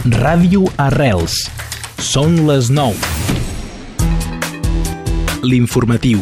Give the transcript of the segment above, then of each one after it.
Ràdio Arrels. Són les 9. L'informatiu.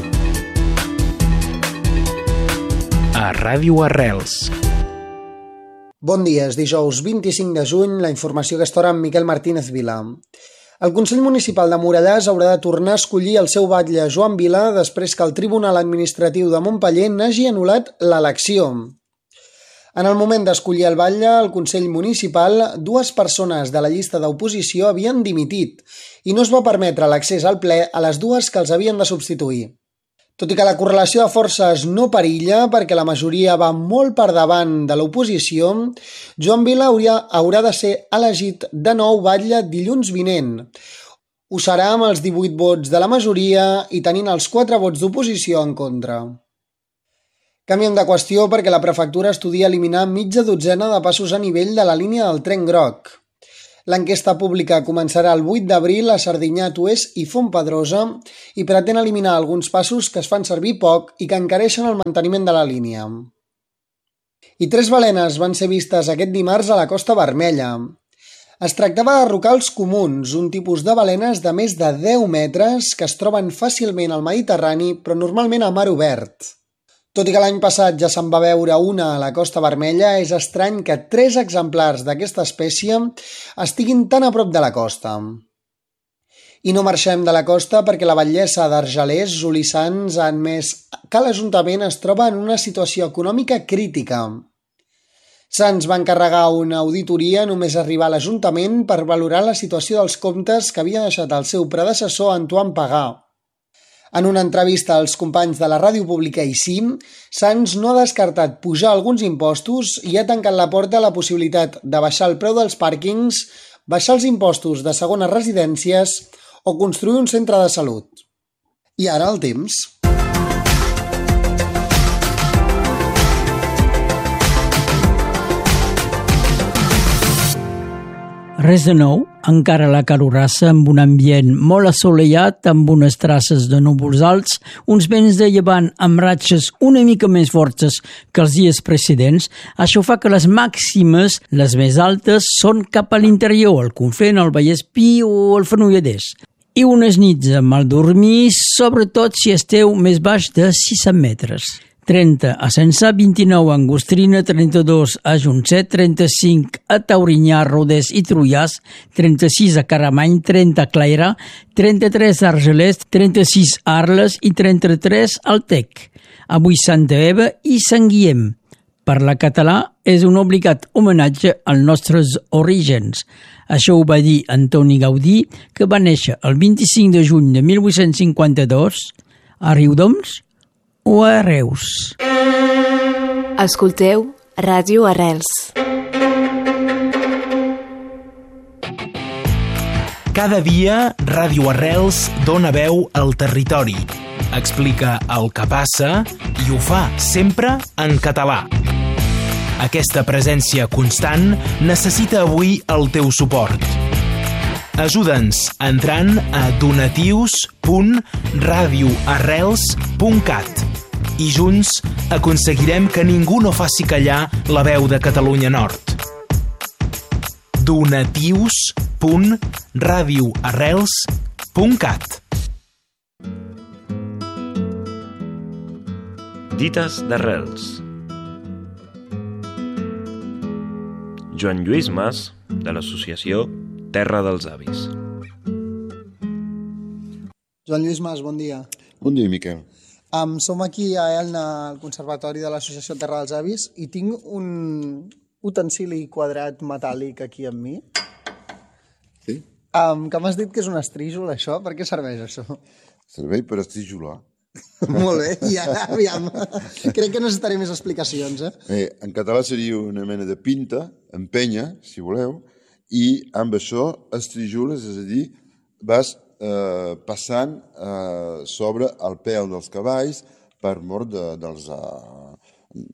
A Ràdio Arrels. Bon dia, és dijous 25 de juny, la informació que estora amb Miquel Martínez Vila. El Consell Municipal de Morellàs haurà de tornar a escollir el seu batlle Joan Vila després que el Tribunal Administratiu de Montpeller n'hagi anul·lat l'elecció. En el moment d'escollir el batlle, al Consell Municipal, 2 persones de la llista d'oposició havien dimitit i no es va permetre l'accés al ple a les 2 que els havien de substituir. Tot i que la correlació de forces no perilla perquè la majoria va molt per davant de l'oposició, Joan Vila haurà de ser elegit de nou batlle dilluns vinent. Ho serà amb els 18 vots de la majoria i tenint els 4 vots d'oposició en contra. Canviem de qüestió perquè la prefectura estudia eliminar mitja dotzena de passos a nivell de la línia del tren groc. L'enquesta pública començarà el 8 d'abril a Sardinyà, Tuès i Fontpedrosa i pretén eliminar alguns passos que es fan servir poc i que encareixen el manteniment de la línia. I 3 balenes van ser vistes aquest dimarts a la Costa Vermella. Es tractava de rocals comuns, un tipus de balenes de més de 10 metres que es troben fàcilment al Mediterrani però normalment a mar obert. Tot i que l'any passat ja se'n va veure una a la Costa Vermella, és estrany que 3 exemplars d'aquesta espècie estiguin tan a prop de la costa. I no marxem de la costa perquè la batllessa d'Argelers, Juli Sans, ha admès que l'Ajuntament es troba en una situació econòmica crítica. Sans va encarregar una auditoria només arribar a l'Ajuntament per valorar la situació dels comptes que havia deixat el seu predecessor Antoine Pagà. En una entrevista als companys de la ràdio pública ICIM, Sans no ha descartat pujar alguns impostos i ha tancat la porta a la possibilitat de baixar el preu dels pàrquings, baixar els impostos de segones residències o construir un centre de salut. I ara el temps. Res de nou, encara la calorassa amb un ambient molt assolellat, amb unes traces de núvols alts, uns vents de llevant amb ratxes una mica més fortes que els dies precedents. Això fa que les màximes, les més altes, són cap a l'interior, al Conflent, al Vallespí o al Fenolledès. I unes nits a mal dormir, sobretot si esteu més baix de 600 metres. 30 a Censà, 29 a Angostrina, 32 a Joncet, 35 a Taurinyà, Rodès i Trullàs, 36 a Caramany, 30 a Clairà, 33 a Argelers, 36 a Arles i 33 al Tec. Avui Santa Eva i Sant Guillem. Parlar català és un obligat homenatge als nostres orígens. Això ho va dir Antoni Gaudí, que va néixer el 25 de juny de 1852 a Riudoms o a Reus. Escolteu Ràdio Arrels. Cada dia, Ràdio Arrels dona veu al territori. Explica el que passa i ho fa sempre en català. Aquesta presència constant necessita avui el teu suport. Ajuda'ns entrant a donatius.radioarrels.cat i junts aconseguirem que ningú no faci callar la veu de Catalunya Nord. donatius.radioarrels.cat. Dites d'Arrels. Joan Lluís Mas, de l'associació Terra dels Avis. Joan Lluís Mas, bon dia. Bon dia, Miquel. Som aquí a Elna, al Conservatori de l'Associació Terra dels Avis, i tinc un utensili quadrat metàl·lic aquí amb mi. Sí? Que m'has dit que és un estríjol, això? Per què serveix, això? Serveix per estrijolar. Molt bé, i ara, aviam, crec que necessitaré més explicacions, En català seria una mena de pinta, empenya, si voleu, i amb això estrijoles, és a dir, vas passant sobre el peu dels cavalls per mort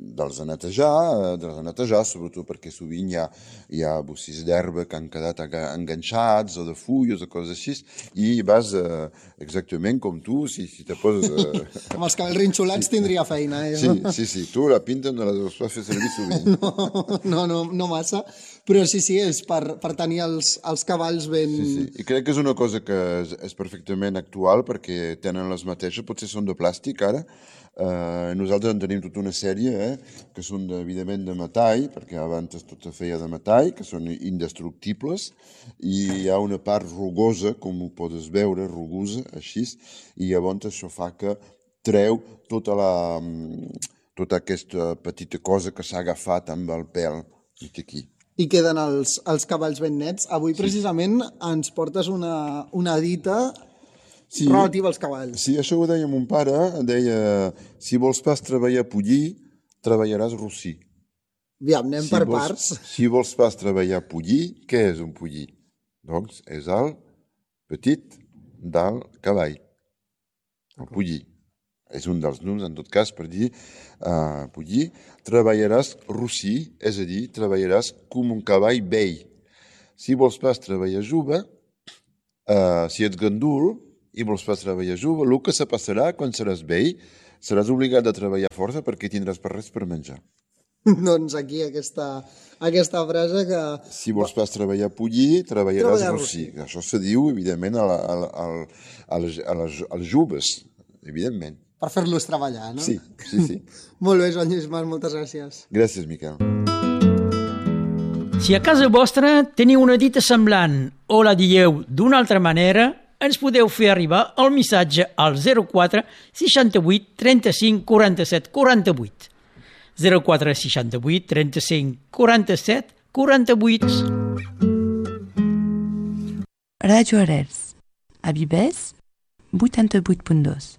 dels de netejar, sobretot perquè sovint hi ha bossís d'herba que han quedat enganxats o de fulles o coses així, i vas exactament com tu, si te poses... Amb els cabells rinxolats tindria feina, Sí, tu la pinta no la deus fer servir sovint. No massa, però sí, és per tenir els cavalls ben... Sí, i crec que és una cosa que és perfectament actual perquè tenen les mateixes, potser són de plàstic ara. Nosaltres en tenim tota una sèrie que són evidentment de metall, perquè abans tot es feia de metall, que són indestructibles, i hi ha una part rugosa, com ho pots veure, rugosa, així, i llavors això fa que treu tota aquesta petita cosa que s'ha agafat amb el pèl aquí. I queden els cavalls ben nets. Avui precisament ens portes una dita relativa als cavalls. Sí, això ho deia mon pare, deia, si vols pas treballar pollí, treballaràs rossí. Aviam, anem per parts. Si vols pas treballar pollí, què és un pollí? Doncs és el petit del cavall. El pollí. És un dels noms, en tot cas, per dir pollí. Treballaràs rossí, és a dir, treballaràs com un cavall vell. Si vols pas treballar jove, si ets gandul, i vols pas treballar jove, el que se passarà quan seràs vell, seràs obligat a treballar força perquè tindràs per res per menjar. Doncs aquí aquesta frase que... Si vols pas treballar pollí, treballaràs rossí. Això se diu, evidentment, als joves, evidentment. Per fer-los treballar, no? Sí. Molt bé, Joan Lluís Mas, moltes gràcies. Gràcies, Miquel. Si a casa vostra teniu una dita semblant o la dieu d'una altra manera, ens podeu fer arribar el missatge al 04 68 35 47 48. 04 68 35 47 48. Radio Arels, a Bibès, 88.2.